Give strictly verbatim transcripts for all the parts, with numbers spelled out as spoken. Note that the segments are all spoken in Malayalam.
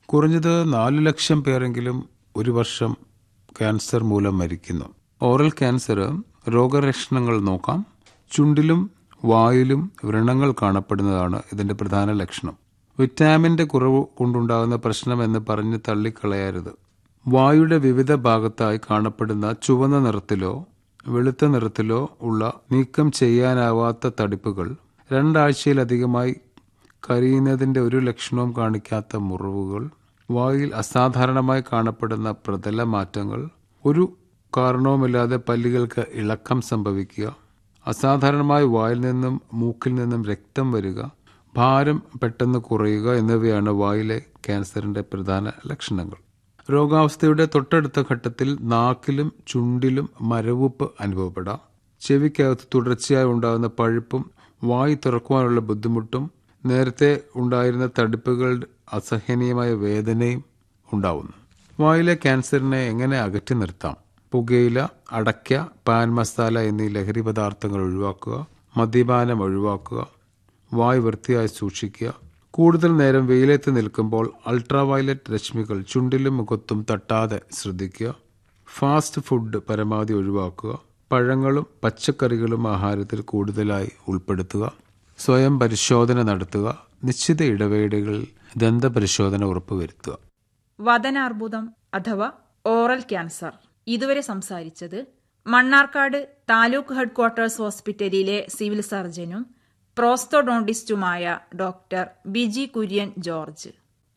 കുറഞ്ഞത് നാലു ലക്ഷം പേരെങ്കിലും ഒരു വർഷം ക്യാൻസർ മൂലം മരിക്കുന്നു. ഓറൽ ക്യാൻസർ രോഗലക്ഷണങ്ങൾ നോക്കാം. ചുണ്ടിലും വായിലും വ്രണങ്ങൾ കാണപ്പെടുന്നതാണ് ഇതിന്റെ പ്രധാന ലക്ഷണം. വിറ്റാമിന്റെ കുറവ് കൊണ്ടുണ്ടാകുന്ന പ്രശ്നം എന്ന് പറഞ്ഞ് തള്ളിക്കളയരുത്. വായുടെ വിവിധ ഭാഗത്തായി കാണപ്പെടുന്ന ചുവന്ന നിറത്തിലോ വെളുത്ത നിറത്തിലോ ഉള്ള നീക്കം ചെയ്യാനാവാത്ത തടിപ്പുകൾ, രണ്ടാഴ്ചയിലധികമായി കരിയുന്നതിന്റെ ഒരു ലക്ഷണവും കാണിക്കാത്ത മുറിവുകൾ, വായിൽ അസാധാരണമായി കാണപ്പെടുന്ന പ്രതല മാറ്റങ്ങൾ, ഒരു കാരണവുമില്ലാതെ പല്ലുകൾക്ക് ഇളക്കം സംഭവിക്കുക, അസാധാരണമായി വായിൽ നിന്നും മൂക്കിൽ നിന്നും രക്തം വരിക, ഭാരം പെട്ടെന്ന് കുറയുക എന്നിവയാണ് വായിലെ ക്യാൻസറിന്റെ പ്രധാന ലക്ഷണങ്ങൾ. രോഗാവസ്ഥയുടെ തൊട്ടടുത്ത ഘട്ടത്തിൽ നാക്കിലും ചുണ്ടിലും മരവിപ്പ് അനുഭവപ്പെടാം. ചെവിക്കകത്ത് തുടർച്ചയായി ഉണ്ടാകുന്ന പഴുപ്പും വായി തുറക്കുവാനുള്ള ബുദ്ധിമുട്ടും നേരത്തെ ഉണ്ടായിരുന്ന തടിപ്പുകൾ അസഹനീയമായ വേദനയും ഉണ്ടാവുന്നു. വായിലെ ക്യാൻസറിനെ എങ്ങനെ അകറ്റി നിർത്താം? പുകയില, അടയ്ക്ക, പാൻ മസാല എന്നീ ലഹരി പദാർത്ഥങ്ങൾ ഒഴിവാക്കുക. മദ്യപാനം ഒഴിവാക്കുക. വായ് വൃത്തിയായി സൂക്ഷിക്കുക. കൂടുതൽ നേരം വെയിലത്ത് നിൽക്കുമ്പോൾ അൾട്രാവയലറ്റ് രശ്മികൾ ചുണ്ടിലും മുഖത്തും തട്ടാതെ ശ്രദ്ധിക്കുക. ഫാസ്റ്റ് ഫുഡ് പരമാവധി ഒഴിവാക്കുക. പഴങ്ങളും പച്ചക്കറികളും ആഹാരത്തിൽ കൂടുതലായി ഉൾപ്പെടുത്തുക. സ്വയം പരിശോധന നടത്തുക. നിശ്ചിത ഇടവേളകളിൽ ദന്തപരിശോധന ഉറപ്പുവരുത്തുക. വദനാർബുദം അഥവാ ഓറൽ ക്യാൻസർ. ഇതുവരെ സംസാരിച്ചത് മണ്ണാർക്കാട് താലൂക്ക് ഹെഡ്ക്വാർട്ടേഴ്സ് ഹോസ്പിറ്റലിലെ civil സർജനും പ്രോസ്തോഡോണ്ടിസ്റ്റുമായ doctor Biji Kurian George.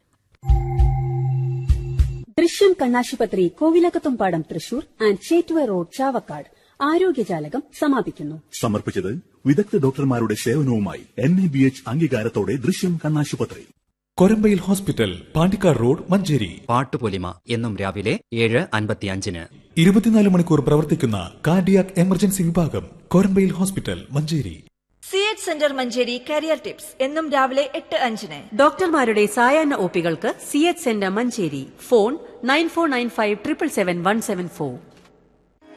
ദൃശ്യം കണ്ണാശുപത്രി, കോവിലകത്തുംപാടം, തൃശൂർ ആൻഡ് ചേറ്റുവ റോഡ്, ചാവക്കാട്. ആരോഗ്യജാലകം സമാപിക്കുന്നു. സമർപ്പിച്ചത് വിദഗ്ധ ഡോക്ടർമാരുടെ സേവനവുമായി എൻ എ ബി എച്ച് അംഗീകാരത്തോടെ ദൃശ്യം കണ്ണാശുപത്രി. Korambayil hospital, Pandikkad road, Manjeri. പാട്ടുപൊലിമ എന്നും രാവിലെ ഏഴ് അൻപത്തിയഞ്ചിന്. ഇരുപത്തിനാല് മണിക്കൂർ പ്രവർത്തിക്കുന്ന കാർഡിയാക് എമർജൻസി വിഭാഗം, Korambayil hospital, Manjeri. C H centre Manjeri career tips എന്നും രാവിലെ എട്ട് അഞ്ചിന്. ഡോക്ടർമാരുടെ സായാഹ്ന ഒപികൾക്ക് C H centre Manjeri. Phone nine four nine five triple seven one seven four.